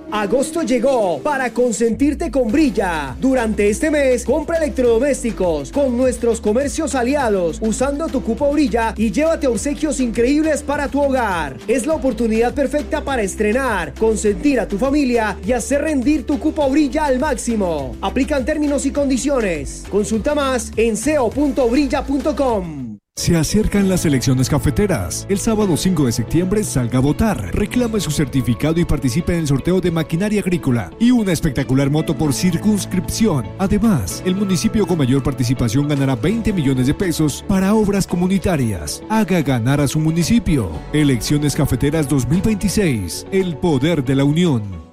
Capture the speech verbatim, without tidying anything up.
Agosto llegó para consentirte con Brilla. Durante este mes, compra electrodomésticos con nuestros comercios aliados usando tu cupo Brilla y llévate obsequios increíbles para tu hogar. Es la oportunidad perfecta para estrenar, consentir a tu familia y hacer rendir tu cupo Brilla al máximo. Aplican términos y condiciones. Consulta más en seo punto brilla punto com. Se acercan las elecciones cafeteras. El sábado cinco de septiembre salga a votar. Reclame su certificado y participe en el sorteo de maquinaria agrícola y una espectacular moto por circunscripción. Además, el municipio con mayor participación ganará veinte millones de pesos para obras comunitarias. Haga ganar a su municipio. Elecciones Cafeteras dos mil veintiséis. El poder de la unión.